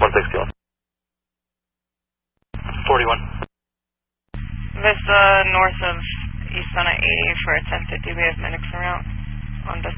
161. 41. Vista north of East Summit 80 for a 1050. We have medics en route on Vista.